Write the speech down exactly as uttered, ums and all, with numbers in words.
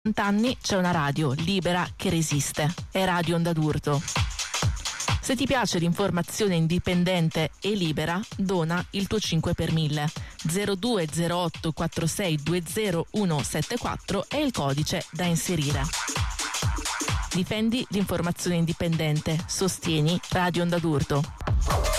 anni c'è una radio libera che resiste. È Radio Onda d'Urto. Se ti piace l'informazione indipendente e libera, dona il tuo cinque per mille. zero due zero otto quattro sei due zero uno sette quattro è il codice da inserire. Difendi l'informazione indipendente. Sostieni Radio Onda d'Urto.